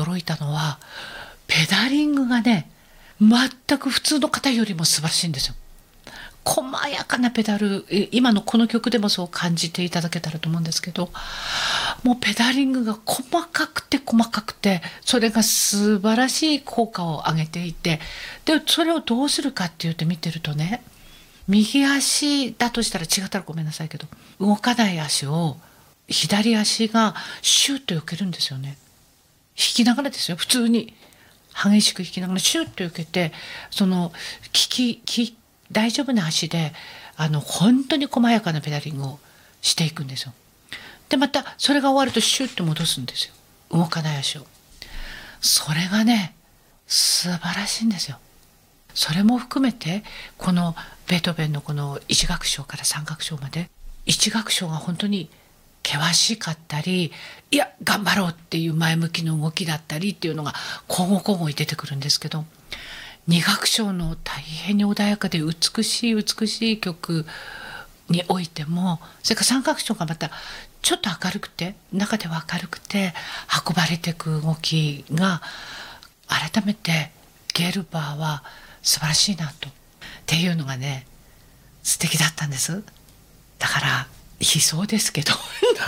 驚いたのはペダリングがね、全く普通の方よりも素晴らしいんですよ。細やかなペダル、今のこの曲でもそう感じていただけたらと思うんですけど、もうペダリングが細かくて細かくて、それが素晴らしい効果を上げていて、でそれをどうするかって言って見てるとね、右足だとしたら、違ったらごめんなさいけど、動かない足を左足がシュッと避けるんですよね。引きながらですよ、普通に激しく引きながらシュッと避けて、その大丈夫な足で本当に細やかなペダリングをしていくんですよ。でまたそれが終わるとシュッと戻すんですよ、動かない足を。それがね素晴らしいんですよ。それも含めてこのベートーベンのこの1楽章から3楽章まで、1楽章が本当に険しかったり、いや頑張ろうっていう前向きの動きだったりっていうのが交互交互に出てくるんですけど、2楽章の大変に穏やかで美しい美しい曲においても、それから3楽章がまたちょっと明るくて、中では明るくて運ばれていく動きが、改めてゲルバーは素晴らしいなとっていうのがね、素敵だったんです。だから悲壮ですけど、はい、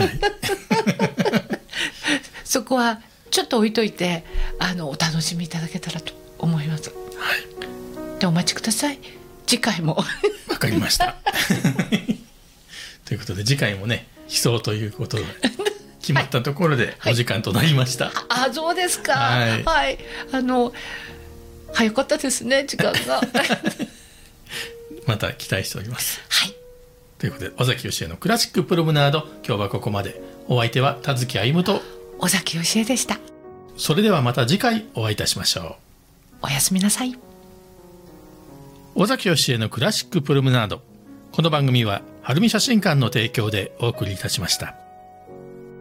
そこはちょっと置いといてお楽しみいただけたらと思います。はい、でお待ちください、次回も。 わかりましたということで次回もね悲壮ということで決まったところでお時間となりました。はいはい、そうですか。 はい、 はい、早かったですね、時間が。 また期待しております。 はい、 ということで尾崎義恵のクラシックプロムナード、今日はここまで。お相手は田月歩と尾崎義恵でした。 それではまた次回お会いいたしましょう。 おやすみなさい。 尾崎義恵のクラシックプロムナード、この番組は晴海写真館の提供でお送りいたしました。